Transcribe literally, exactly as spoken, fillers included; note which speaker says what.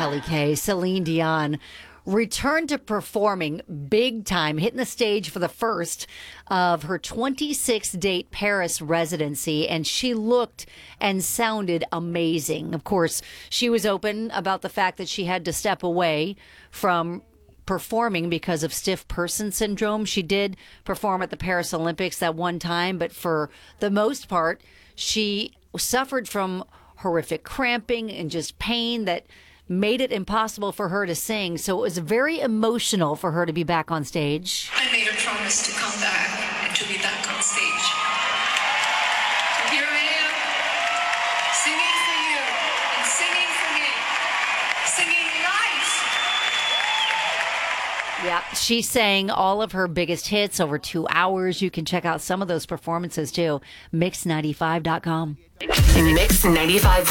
Speaker 1: Kelly Kay, Celine Dion returned to performing big time, hitting the stage for the first of her twenty-six date Paris residency, and she looked and sounded amazing. Of course, she was open about the fact that she had to step away from performing because of stiff person syndrome. She did perform at the Paris Olympics that one time, but for the most part, she suffered from horrific cramping and just pain that made it impossible for her to sing. So it was very emotional for her to be back on stage.
Speaker 2: I made a promise to come back and to be back on stage. So here I am, singing for you and singing for me, singing live.
Speaker 1: Yeah, she sang all of her biggest hits over two hours. You can check out some of those performances too. mix ninety-five dot com.
Speaker 3: Mix ninety-five.